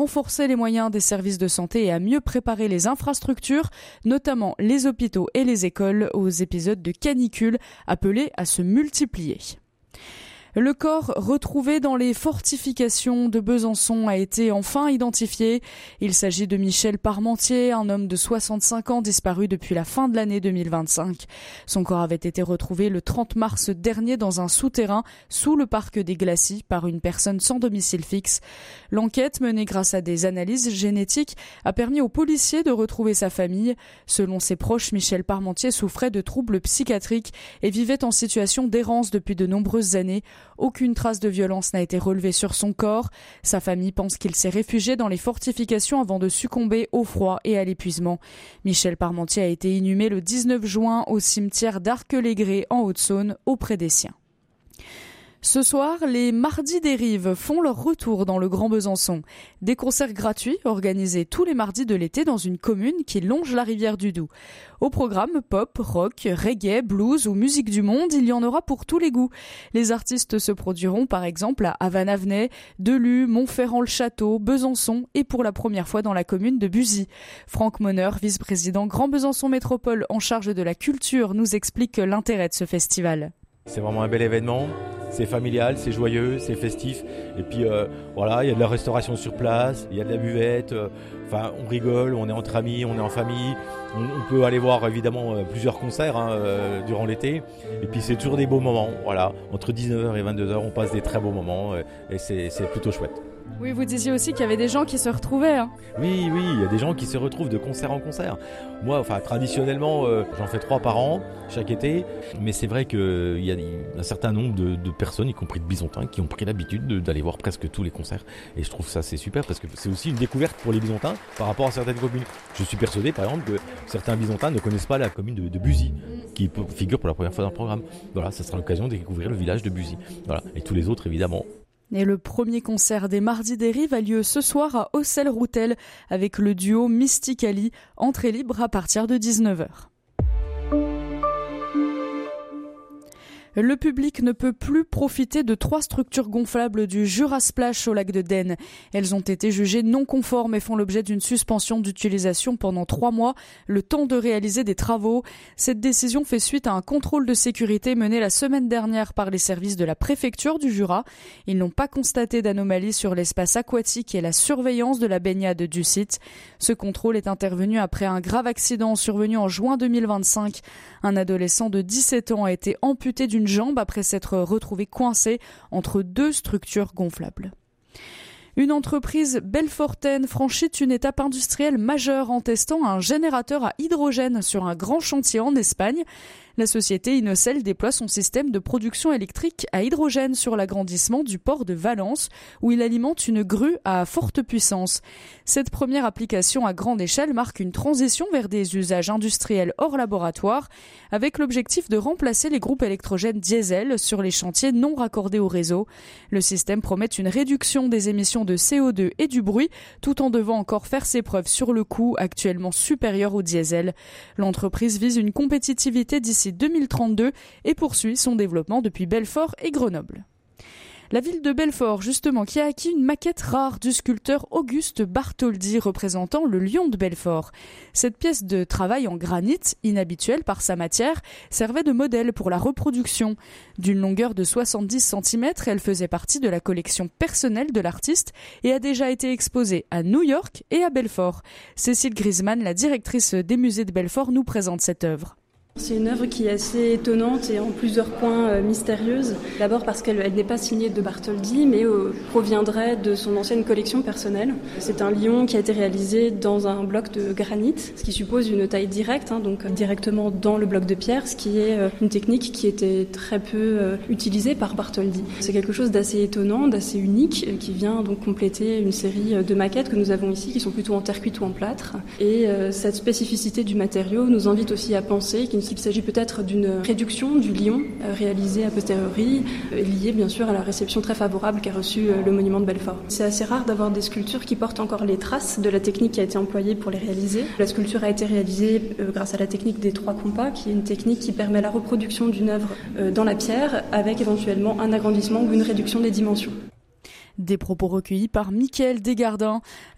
renforcer les moyens des services de santé et à mieux préparer les infrastructures, notamment les hôpitaux et les écoles, aux épisodes de canicule appelés à se multiplier. Le corps retrouvé dans les fortifications de Besançon a été enfin identifié. Il s'agit de Michel Parmentier, un homme de 65 ans disparu depuis la fin de l'année 2025. Son corps avait été retrouvé le 30 mars dernier dans un souterrain sous le parc des Glacis par une personne sans domicile fixe. L'enquête menée grâce à des analyses génétiques a permis aux policiers de retrouver sa famille. Selon ses proches, Michel Parmentier souffrait de troubles psychiatriques et vivait en situation d'errance depuis de nombreuses années. Aucune trace de violence n'a été relevée sur son corps. Sa famille pense qu'il s'est réfugié dans les fortifications avant de succomber au froid et à l'épuisement. Michel Parmentier a été inhumé le 19 juin au cimetière d'Arc-les-Grès en Haute-Saône auprès des siens. Ce soir, les Mardis des Rives font leur retour dans le Grand Besançon. Des concerts gratuits organisés tous les mardis de l'été dans une commune qui longe la rivière du Doubs. Au programme pop, rock, reggae, blues ou musique du monde, il y en aura pour tous les goûts. Les artistes se produiront par exemple à Havane-Avenay, Delus, Montferrand-le-Château, Besançon et pour la première fois dans la commune de Buzy. Franck Monner, vice-président Grand Besançon Métropole en charge de la culture, nous explique l'intérêt de ce festival. C'est vraiment un bel événement. C'est familial, c'est joyeux, c'est festif. Et puis voilà, il y a de la restauration sur place, il y a de la buvette. Enfin, on rigole, on est entre amis, on est en famille. On peut aller voir évidemment plusieurs concerts durant l'été. Et puis c'est toujours des beaux moments. Voilà, entre 19h et 22h, on passe des très beaux moments et c'est plutôt chouette. Oui, vous disiez aussi qu'il y avait des gens qui se retrouvaient. Oui, il y a des gens qui se retrouvent de concert en concert. Moi, traditionnellement, j'en fais 3 par an, chaque été. Mais c'est vrai qu'il y a un certain nombre de personnes, y compris de Bisontins, qui ont pris l'habitude d'aller voir presque tous les concerts. Et je trouve ça c'est super parce que c'est aussi une découverte pour les Bisontins par rapport à certaines communes. Je suis persuadé, par exemple, que certains Bisontins ne connaissent pas la commune de Buzy, qui figure pour la première fois dans le programme. Voilà, ça sera l'occasion de découvrir le village de Buzy. Voilà, et tous les autres, évidemment. Et le premier concert des Mardis des Rives a lieu ce soir à Auxelles-Routel avec le duo Mysticali, entrée libre à partir de 19h. Le public ne peut plus profiter de 3 structures gonflables du Jura Splash au lac de Den. Elles ont été jugées non conformes et font l'objet d'une suspension d'utilisation pendant 3 mois, le temps de réaliser des travaux. Cette décision fait suite à un contrôle de sécurité mené la semaine dernière par les services de la préfecture du Jura. Ils n'ont pas constaté d'anomalie sur l'espace aquatique et la surveillance de la baignade du site. Ce contrôle est intervenu après un grave accident survenu en juin 2025. Un adolescent de 17 ans a été amputé d'une jambe après s'être retrouvé coincé entre 2 structures gonflables. Une entreprise belfortaine franchit une étape industrielle majeure en testant un générateur à hydrogène sur un grand chantier en Espagne. La société Inocel déploie son système de production électrique à hydrogène sur l'agrandissement du port de Valence, où il alimente une grue à forte puissance. Cette première application à grande échelle marque une transition vers des usages industriels hors laboratoire, avec l'objectif de remplacer les groupes électrogènes diesel sur les chantiers non raccordés au réseau. Le système promet une réduction des émissions de CO2 et du bruit, tout en devant encore faire ses preuves sur le coût actuellement supérieur au diesel. L'entreprise vise une compétitivité d'ici 2032 et poursuit son développement depuis Belfort et Grenoble. La ville de Belfort, justement, qui a acquis une maquette rare du sculpteur Auguste Bartholdi représentant le lion de Belfort. Cette pièce de travail en granit, inhabituelle par sa matière, servait de modèle pour la reproduction. D'une longueur de 70 cm, elle faisait partie de la collection personnelle de l'artiste et a déjà été exposée à New York et à Belfort. Cécile Griezmann, la directrice des musées de Belfort, nous présente cette œuvre. C'est une œuvre qui est assez étonnante et en plusieurs points mystérieuse. D'abord parce qu'elle n'est pas signée de Bartholdi, mais proviendrait de son ancienne collection personnelle. C'est un lion qui a été réalisé dans un bloc de granit, ce qui suppose une taille directe, donc directement dans le bloc de pierre, ce qui est une technique qui était très peu utilisée par Bartholdi. C'est quelque chose d'assez étonnant, d'assez unique, qui vient donc compléter une série de maquettes que nous avons ici, qui sont plutôt en terre cuite ou en plâtre. Et cette spécificité du matériau nous invite aussi à penser qu'il s'agit peut-être d'une réduction du lion réalisée a posteriori, liée bien sûr à la réception très favorable qu'a reçue le monument de Belfort. C'est assez rare d'avoir des sculptures qui portent encore les traces de la technique qui a été employée pour les réaliser. La sculpture a été réalisée grâce à la technique des 3 compas, qui est une technique qui permet la reproduction d'une œuvre dans la pierre avec éventuellement un agrandissement ou une réduction des dimensions. Des propos recueillis par Mickaël Desgardins.